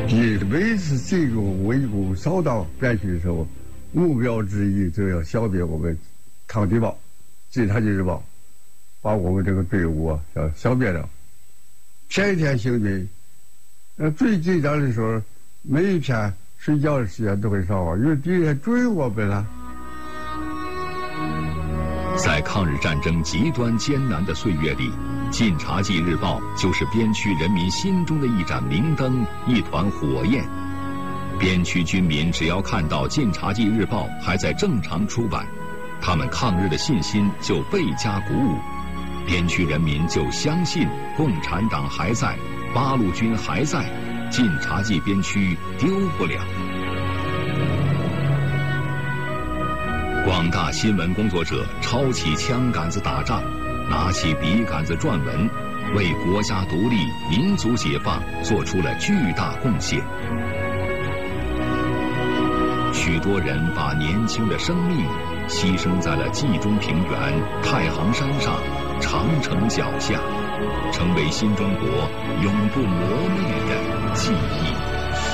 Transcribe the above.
每次这个围攻扫荡边区的时候，目标之一就要消灭我们抗敌报、晋察冀日报，把我们这个队伍要消灭掉。天天行军，最紧张的时候，每一天睡觉的时间都会上网，因为敌人追我们了。 在抗日战争极端艰难的岁月里，晋察冀日报就是边区人民心中的一盏明灯，一团火焰。边区军民只要看到晋察冀日报还在正常出版，他们抗日的信心就倍加鼓舞。边区人民就相信共产党还在，八路军还在，晋察冀边区丢不了。广大新闻工作者抄起枪杆子打仗，拿起笔杆子撰文，为国家独立、民族解放做出了巨大贡献。许多人把年轻的生命牺牲在了冀中平原、太行山上、长城脚下，成为新中国永不磨灭的记忆。